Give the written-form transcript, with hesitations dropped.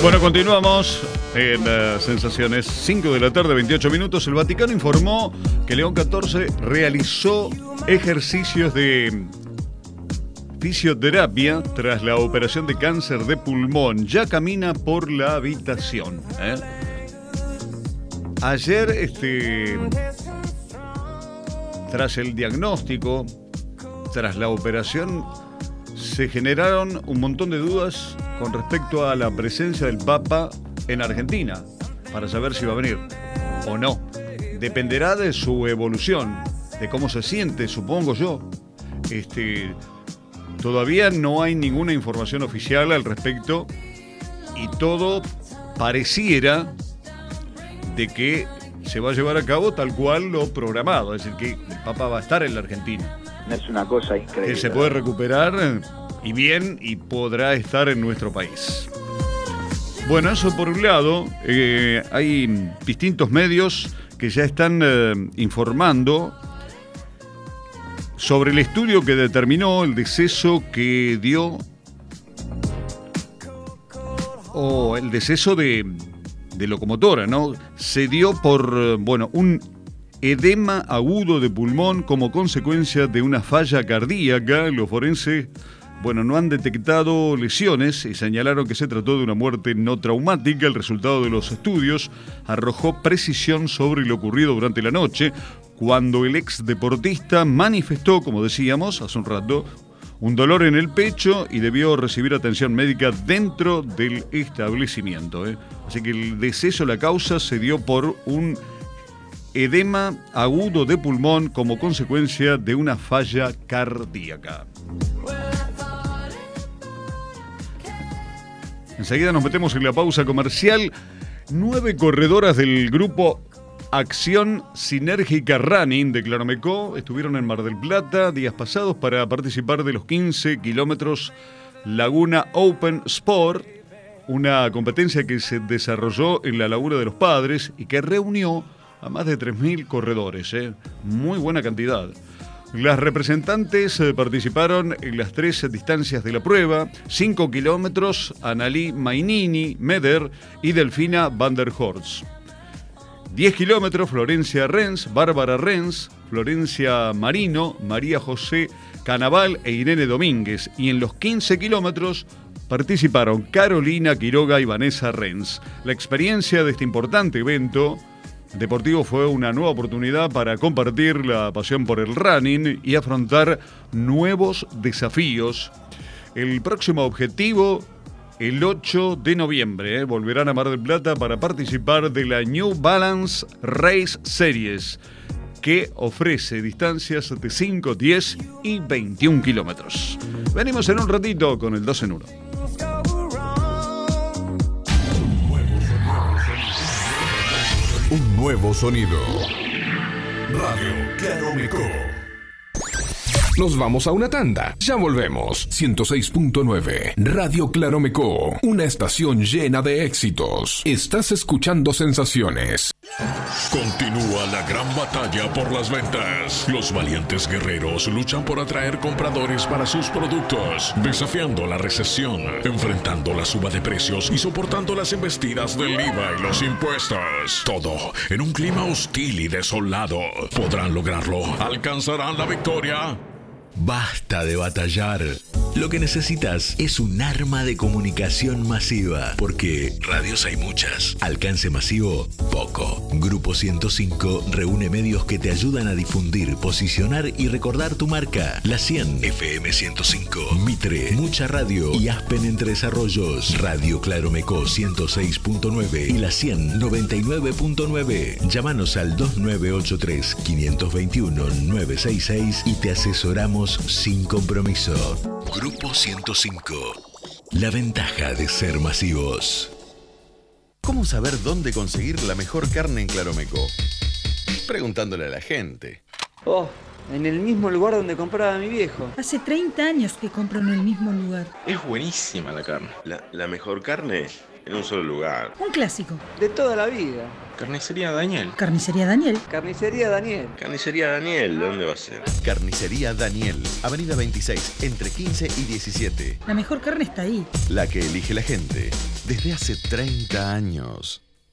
Bueno, continuamos en Sensaciones. 5 de la tarde, 28 minutos. El Vaticano informó que León XIV realizó ejercicios de fisioterapia tras la operación de cáncer de pulmón. Ya camina por la habitación. Ayer, tras el diagnóstico, tras la operación, se generaron un montón de dudas con respecto a la presencia del Papa en Argentina, para saber si va a venir o no. Dependerá de su evolución, de cómo se siente, supongo yo. Todavía no hay ninguna información oficial al respecto y todo pareciera de que se va a llevar a cabo tal cual lo programado, es decir, que el Papa va a estar en la Argentina. Es una cosa increíble. Que se puede recuperar y bien y podrá estar en nuestro país. Bueno, eso por un lado. Hay distintos medios que ya están informando sobre el estudio que determinó el deceso que dio, o el deceso de locomotora, ¿no? Se dio por, un edema agudo de pulmón como consecuencia de una falla cardíaca. Los forenses, no han detectado lesiones y señalaron que se trató de una muerte no traumática. El resultado de los estudios arrojó precisión sobre lo ocurrido durante la noche, cuando el ex deportista manifestó, como decíamos hace un rato, un dolor en el pecho y debió recibir atención médica dentro del establecimiento. Así que el deceso, la causa, se dio por un edema agudo de pulmón como consecuencia de una falla cardíaca. Enseguida nos metemos en la pausa comercial. 9 corredoras del grupo Acción Sinérgica Running de Claromecó estuvieron en Mar del Plata días pasados para participar de los 15 kilómetros Laguna Open Sport, una competencia que se desarrolló en la Laguna de los Padres y que reunió a más de 3.000 corredores. Muy buena cantidad. Las representantes participaron en las 3 distancias de la prueba: 5 kilómetros, Analí Mainini, Meder y Delfina van der Horst. 10 kilómetros, Florencia Renz, Bárbara Renz, Florencia Marino, María José Canaval e Irene Domínguez. Y en los 15 kilómetros participaron Carolina Quiroga y Vanessa Renz. La experiencia de este importante evento deportivo fue una nueva oportunidad para compartir la pasión por el running y afrontar nuevos desafíos. El próximo objetivo, el 8 de noviembre, volverán a Mar del Plata para participar de la New Balance Race Series, que ofrece distancias de 5, 10 y 21 kilómetros. Venimos en un ratito con el 2 en 1. Un nuevo sonido. Radio Claromecó. Nos vamos a una tanda. Ya volvemos. 106.9. Radio Claromecó. Una estación llena de éxitos. Estás escuchando Sensaciones. Continúa la gran batalla por las ventas. Los valientes guerreros luchan por atraer compradores para sus productos, desafiando la recesión, enfrentando la suba de precios y soportando las embestidas del IVA y los impuestos. Todo en un clima hostil y desolado. ¿Podrán lograrlo? ¿Alcanzarán la victoria? Basta de batallar. Lo que necesitas es un arma de comunicación masiva, porque radios hay muchas, alcance masivo, poco. Grupo 105 reúne medios que te ayudan a difundir, posicionar y recordar tu marca. La 100, FM 105, Mitre, Mucha Radio y Aspen Entre Desarrollos. Radio Claromecó 106.9 y la 100, 99.9. Llámanos al 2983-521-966 y te asesoramos sin compromiso. Grupo 105. La ventaja de ser masivos. ¿Cómo saber dónde conseguir la mejor carne en Claromecó? Preguntándole a la gente. En el mismo lugar donde compraba mi viejo. Hace 30 años que compro en el mismo lugar. Es buenísima la carne. La mejor carne en un solo lugar. Un clásico. De toda la vida. Carnicería Daniel. Carnicería Daniel. Carnicería Daniel. Carnicería Daniel, ¿dónde va a ser? Carnicería Daniel, Avenida 26, entre 15 y 17. La mejor carne está ahí. La que elige la gente desde hace 30 años.